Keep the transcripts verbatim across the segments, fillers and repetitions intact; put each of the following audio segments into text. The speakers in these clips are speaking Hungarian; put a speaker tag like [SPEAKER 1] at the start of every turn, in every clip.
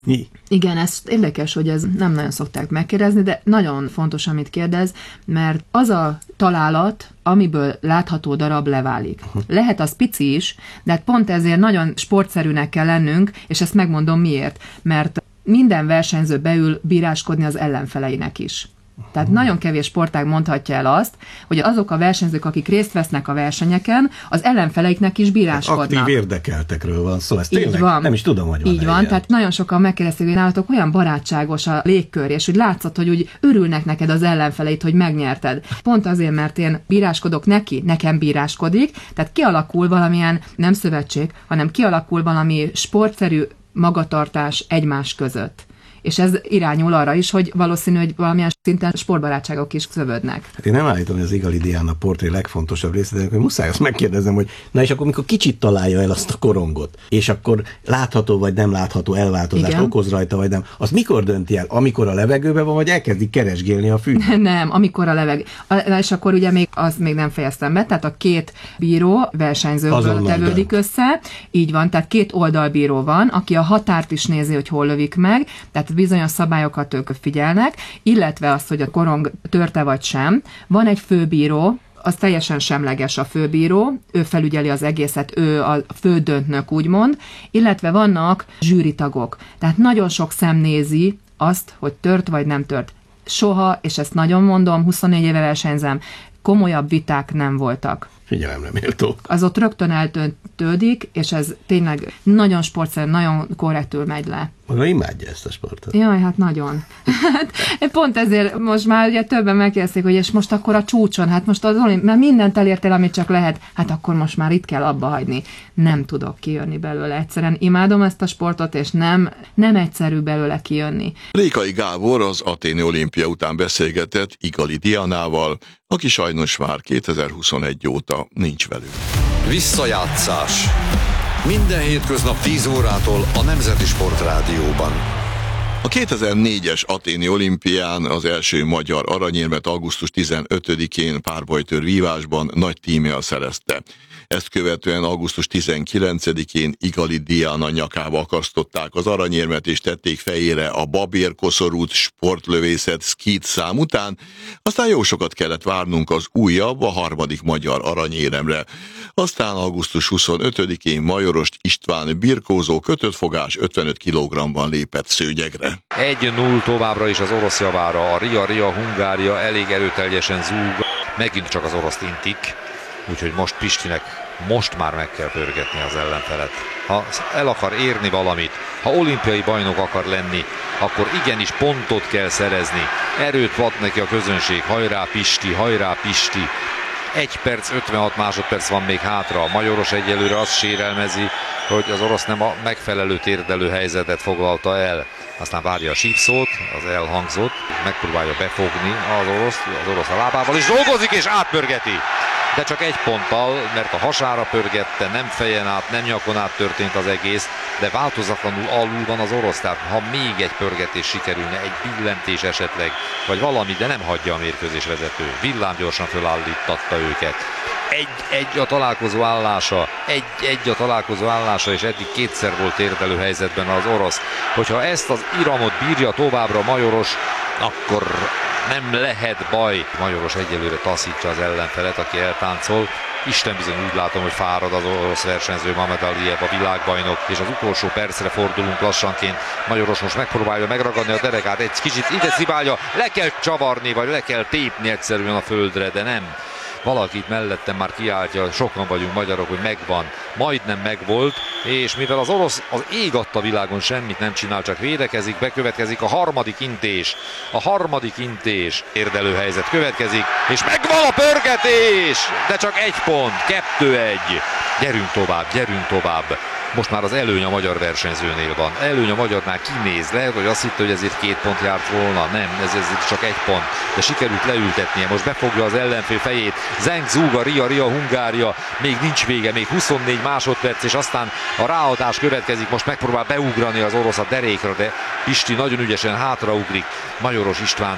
[SPEAKER 1] Mi?
[SPEAKER 2] Igen, ez érdekes, hogy ez nem nagyon szokták megkérdezni, de nagyon fontos, amit kérdez, mert az a találat, amiből látható darab leválik. Lehet az pici is, de hát pont ezért nagyon sportszerűnek kell lennünk, és ezt megmondom miért. Mert minden versenyző beül bíráskodni az ellenfeleinek is. Tehát nagyon kevés sportág mondhatja el azt, hogy azok a versenyzők, akik részt vesznek a versenyeken, az ellenfeleiknek is bíráskodnak.
[SPEAKER 1] Aktív érdekeltekről van szó, ez tényleg
[SPEAKER 2] van.
[SPEAKER 1] Nem is tudom, hogy van.
[SPEAKER 2] Így van, ilyen. Tehát nagyon sokan megkérdezték, hogy nálatok olyan barátságos a légkör, és úgy látszott, hogy úgy örülnek neked az ellenfeleit, hogy megnyerted. Pont azért, mert én bíráskodok neki, nekem bíráskodik, tehát kialakul valamilyen, nem szövetség, hanem kialakul valami sportszerű magatartás egymás között. És ez irányul arra is, hogy valószínű, hogy valamilyen szinten sportbarátságok is szövődnek.
[SPEAKER 1] Hát én nem állítom, hogy az Igali Diana portré legfontosabb része, de muszáj azt megkérdezem, hogy na és akkor mikor kicsit találja el azt a korongot, és akkor látható vagy nem látható elváltozást Igen. okoz rajta, vagy nem, azt mikor dönti el? Amikor a levegőben van, vagy elkezdi keresgélni a fűt?
[SPEAKER 2] Nem, amikor a levegő. És akkor ugye még azt még nem fejeztem be, tehát a két bíró versenyzőből tevődik dönt. össze, így van, tehát két oldalbíró van, aki a határt is nézi, hogy hol lövik meg, tehát bizonyos szabályokat ők figyelnek, illetve azt, hogy a korong törte vagy sem. Van egy főbíró, az teljesen semleges a főbíró, ő felügyeli az egészet, ő a fődöntnök úgymond, illetve vannak zsűritagok. Tehát nagyon sok szem nézi azt, hogy tört vagy nem tört. Soha, és ezt nagyon mondom, huszonnégy éve versenyzem, komolyabb viták nem voltak.
[SPEAKER 1] Figyelemre méltó.
[SPEAKER 2] Az ott rögtön eltöntődik, és ez tényleg nagyon sportszerűen, nagyon korrektül megy le.
[SPEAKER 1] Maga imádja ezt a sportot.
[SPEAKER 2] Jaj, hát nagyon. Hát, pont ezért most már ugye többen megkérdezték, hogy és most akkor a csúcson, hát most az olimp, mert mindent elértél, amit csak lehet, hát akkor most már itt kell abba hagyni. Nem tudok kijönni belőle egyszerűen. Imádom ezt a sportot, és nem, nem egyszerű belőle kijönni.
[SPEAKER 3] Rékai Gábor az athéni olimpia után beszélgetett Igali Dianával, aki sajnos már kétezer-huszonegy óta nincs velünk.
[SPEAKER 4] Visszajátszás. Minden hétköznap tíz órától a Nemzeti Sportrádióban.
[SPEAKER 3] A kétezer-négyes athéni olimpián az első magyar aranyérmet augusztus tizenötödikén párbajtőr vívásban nagy tímmel szerezte. Ezt követően augusztus tizenkilencedikén Igali Diana nyakába akasztották az aranyérmet és tették fejére a babérkoszorút sportlövészet szkít szám után, aztán jó sokat kellett várnunk az újabb, a harmadik magyar aranyéremre. Aztán augusztus huszonötödikén Majorost István birkózó kötöttfogás ötvenöt kilogrammban lépett szőnyegre.
[SPEAKER 5] egy null továbbra is az orosz javára, a Ria Ria Hungária elég erőteljesen zúg, megint csak az oroszt intik, úgyhogy most Pistinek most már meg kell pörgetni az ellenfelet. Ha el akar érni valamit, ha olimpiai bajnok akar lenni, akkor igenis pontot kell szerezni. Erőt ad neki a közönség, hajrá Pisti, hajrá Pisti. egy perc, ötvenhat másodperc van még hátra. A Majoros egyelőre azt sérelmezi, hogy az orosz nem a megfelelő térdelő helyzetet foglalta el. Aztán várja a sípszót, az elhangzott, megpróbálja befogni az orosz, az orosz a lábával is dolgozik és átpörgeti. De csak egy ponttal, mert a hasára pörgette, nem fejen át, nem nyakon át történt az egész, de változatlanul alul van az orosz, tehát ha még egy pörgetés sikerülne, egy billentés esetleg, vagy valami, de nem hagyja a mérkőzés vezető. Villámgyorsan fölállítatta őket. Egy-egy a találkozó állása, egy-egy a találkozó állása, és eddig kétszer volt térdelő helyzetben az orosz. Hogyha ezt az iramot bírja továbbra Majoros, akkor nem lehet baj. Majoros egyelőre taszítja az ellenfelet, aki eltáncol. Isten bizony úgy látom, hogy fárad az orosz versenyző Mamed Aliyev, a világbajnok, és az utolsó percre fordulunk lassanként. Majoros most megpróbálja megragadni a derekát, egy kicsit ide sziválja, le kell csavarni, vagy le kell tépni egyszerűen a földre, de nem. Valakit mellettem már kiáltja, sokan vagyunk magyarok, hogy megvan. Majdnem megvolt, és mivel az orosz az ég adta világon semmit nem csinál, csak védekezik, bekövetkezik a harmadik intés. A harmadik intés. Érdelő helyzet következik, és megvan a pörgetés! De csak egy pont, kettő egy. Gyerünk tovább, gyerünk tovább. Most már az előny a magyar versenyzőnél van. Előny a magyarnál kinéz. Lehet, hogy azt hitte, hogy ezért két pont járt volna. Nem, ez, ez csak egy pont. De sikerült leültetnie. Most befogja az ellenfél fejét. Zeng zúg, a Ria Ria Hungária. Még nincs vége, még huszonnégy másodperc, és aztán a ráadás következik. Most megpróbál beugrani az orosz a derékra, de Pisti nagyon ügyesen hátraugrik. Majoros István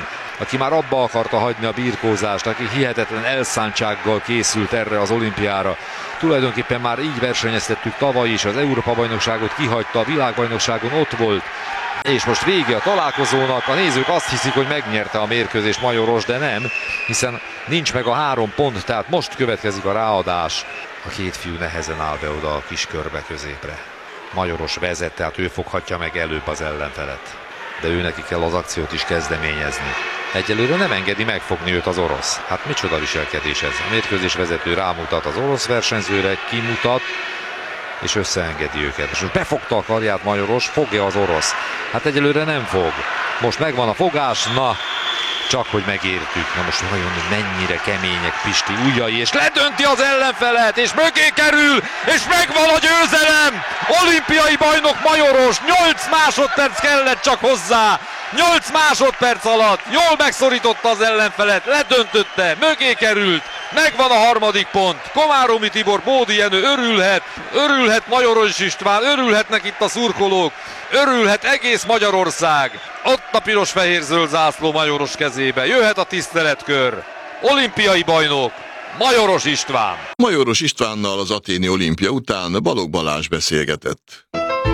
[SPEAKER 5] aki már abba akarta hagyni a birkózást, aki hihetetlen elszántsággal készült erre az olimpiára. Tulajdonképpen már így versenyeztettük tavaly is, az Európa-bajnokságot kihagyta, a világbajnokságon ott volt, és most vége a találkozónak. A nézők azt hiszik, hogy megnyerte a mérkőzést Majoros, de nem, hiszen nincs meg a három pont, tehát most következik a ráadás. A két fiú nehezen áll be oda a kis körbe középre. Majoros vezet, tehát ő foghatja meg előbb az ellenfelet. De ő neki kell az akciót is kezdeményezni. Egyelőre nem engedi megfogni őt az orosz. Hát micsoda viselkedés ez. A mérkőzés vezető rámutat az orosz versenyzőre, kimutat, és összeengedi őket. És most befogta a karját Majoros, fogja az orosz. Hát egyelőre nem fog. Most megvan a fogás, na, csak hogy megértük. Na most vajon mennyire kemények Pisti ujjai, és ledönti az ellenfelet, és mögé kerül, és megvan a győzelem! Olimpiai bajnok Majoros, nyolc másodperc kellett csak hozzá! nyolc másodperc alatt jól megszorította az ellenfelet, ledöntötte, mögé került, megvan a harmadik pont. Komáromi Tibor, Bódi Jenő örülhet, örülhet Majoros István, örülhetnek itt a szurkolók, örülhet egész Magyarország. Ott a piros-fehér-zöld zászló Majoros kezébe, jöhet a tiszteletkör. Olimpiai bajnok Majoros István.
[SPEAKER 3] Majoros Istvánnal az athéni olimpia után Balogh Balázs beszélgetett.